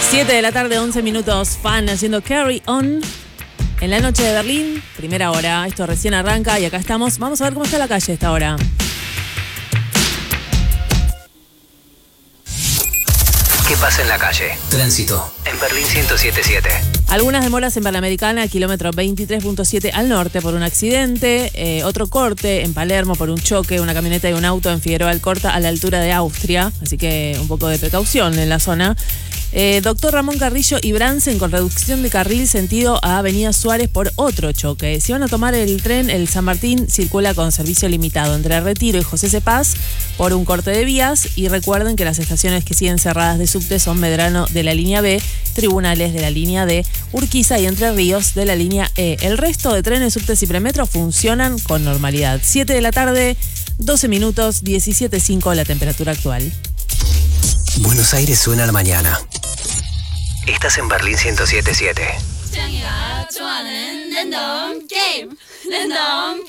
7 de la tarde, 11 minutos. Fan haciendo Carry On en la noche de Berlín. Primera hora. Esto recién arranca y acá estamos. Vamos a ver cómo está la calle a esta hora. ¿Qué pasa en la calle? Tránsito en Berlín 107.7. Algunas demoras en Panamericana, kilómetro 23.7 al norte por un accidente. Otro corte en Palermo por un choque, una camioneta y un auto en Figueroa Alcorta a la altura de Austria. Así que un poco de precaución en la zona. Doctor Ramón Carrillo y Bransen con reducción de carril sentido a Avenida Suárez por otro choque. Si van a tomar el tren, el San Martín circula con servicio limitado entre Retiro y José C. Paz por un corte de vías. Y recuerden que las estaciones que siguen cerradas de subte son Medrano de la línea B, Tribunales de la línea D, Urquiza y Entre Ríos de la línea E. El resto de trenes, subtes y premetro funcionan con normalidad. 7 de la tarde, 12 minutos, 17.5 la temperatura actual. Buenos Aires suena a la mañana. Estás en Berlín 107.7.